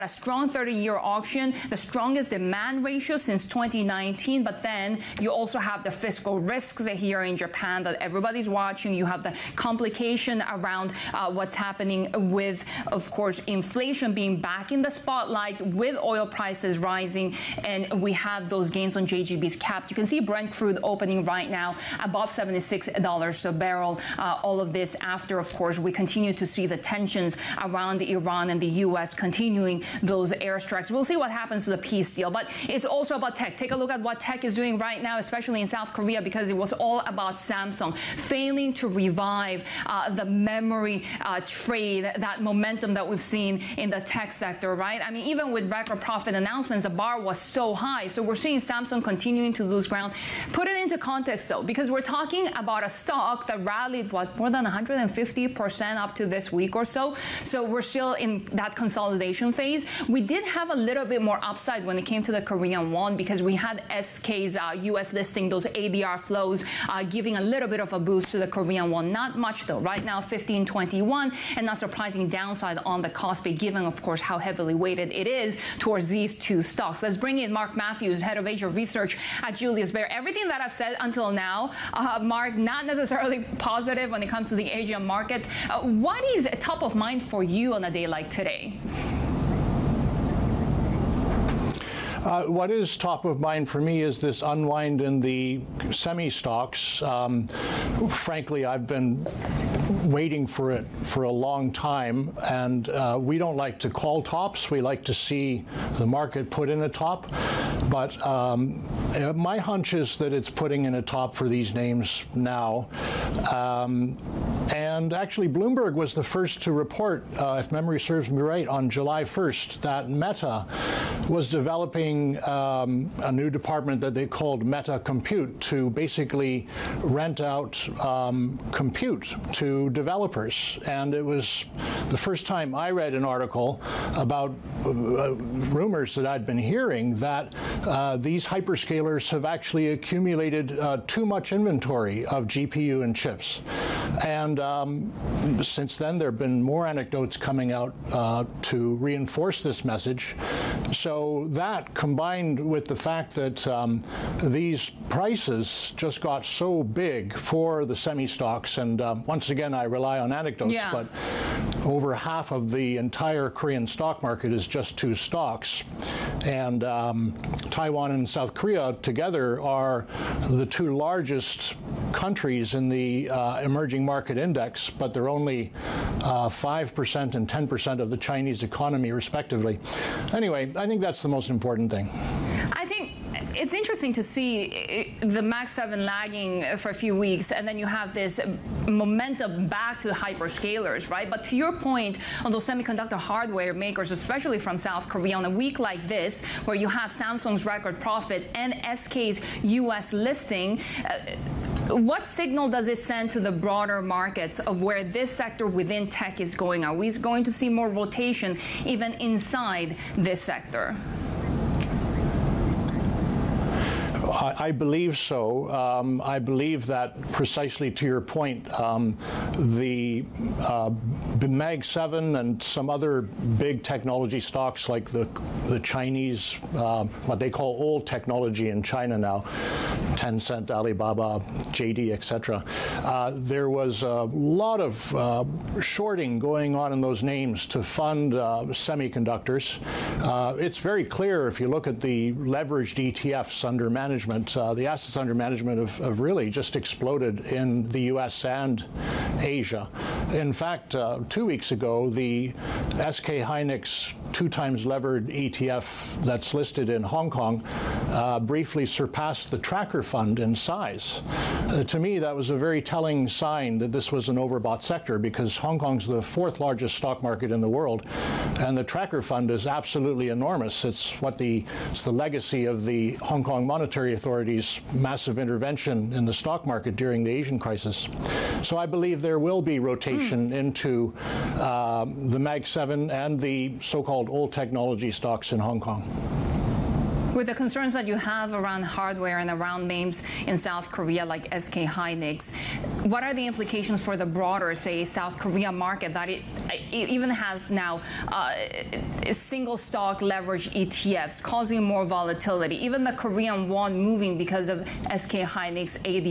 a strong 30-year auction, the strongest demand ratio since 2019, but then you also have the fiscal risks here in Japan that everybody's watching. You have the complication around what's happening with, of course, inflation being back in the spotlight with oil prices rising, and we had those gains on JGBs capped. You can see Brent crude opening right now above $76 a barrel. All of this after, of course, we continue to see the tensions around Iran and the U.S. continuing those airstrikes. We'll see what happens to the peace deal, but it's also about tech. Take a look at what tech is doing right now, especially in South Korea, because it was all about Samsung failing to revive the memory trade, that momentum that we've seen in the tech sector, right? I mean, even with record profit announcements, the bar was so high. So we're seeing Samsung continuing to lose ground. Put it into context, though, because we're talking about a stock that rallied, what, more than 150% up to this week or so. So we're still in that consolidation phase. We did have a little bit more upside when it came to the Korean won because we had SK's U.S. listing, those ADR flows, giving a little bit of a boost to the Korean won. Not much, though. Right now, 15.21, and not surprising downside on the Kospi, given, of course, how heavily weighted it is towards these two stocks. Let's bring in Mark Matthews, head of Asia research at Julius Baer. Everything that I've said until now, Mark, not necessarily positive when it comes to the Asian market. What is top of mind for you on a day like today? What is top of mind for me is this unwind in the semi stocks. Frankly, I've been waiting for it for a long time, and we don't like to call tops. We like to see the market put in a top. But my hunch is that it's putting in a top for these names now. And actually, Bloomberg was the first to report, if memory serves me right, on July 1st, that Meta was developing a new department that they called Meta Compute to basically rent out compute to developers. And it was the first time I read an article about rumors that I'd been hearing that these hyperscalers have actually accumulated too much inventory of GPU and chips. And since then, there have been more anecdotes coming out to reinforce this message. So that, combined with the fact that these prices just got so big for the semi-stocks, and once again, I rely on anecdotes, but over half of the entire Korean stock market is just two stocks. And Taiwan and South Korea together are the two largest countries in the emerging market index, but they're only 5% and 10% of the Chinese economy, respectively. Anyway, I think that's the most important thing. I think it's interesting to see the Max 7 lagging for a few weeks, and then you have this momentum back to the hyperscalers, right? But to your point on those semiconductor hardware makers, especially from South Korea, on a week like this, where you have Samsung's record profit and SK's U.S. listing, what signal does it send to the broader markets of where this sector within tech is going? Are we going to see more rotation even inside this sector? I believe so. I believe that precisely to your point, the Mag 7 and some other big technology stocks like the Chinese, what they call old technology in China now, Tencent, Alibaba, JD, etc. There was a lot of shorting going on in those names to fund semiconductors. It's very clear if you look at the leveraged ETFs under management. The assets under management have really just exploded in the U.S. and Asia. In fact, 2 weeks ago, the SK Hynix 2x levered ETF that's listed in Hong Kong briefly surpassed the tracker fund in size. To me, that was a very telling sign that this was an overbought sector, because Hong Kong's the fourth largest stock market in the world, and the tracker fund is absolutely enormous. It's the legacy of the Hong Kong Monetary Authority's massive intervention in the stock market during the Asian crisis. So I believe there will be rotation into the Mag 7 and the so-called old technology stocks in Hong Kong. With the concerns that you have around hardware and around names in South Korea like SK Hynix, what are the implications for the broader, say, South Korea market that it even has now single stock leveraged ETFs causing more volatility, even the Korean won moving because of SK Hynix AD